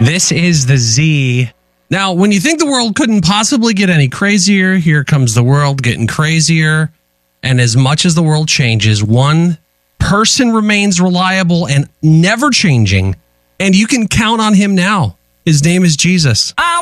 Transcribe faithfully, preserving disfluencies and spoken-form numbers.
This is the Z. Now, when you think the world couldn't possibly get any crazier, here comes the world getting crazier. And as much as the world changes, one person remains reliable and never changing. And you can count on him now. His name is Jesus. I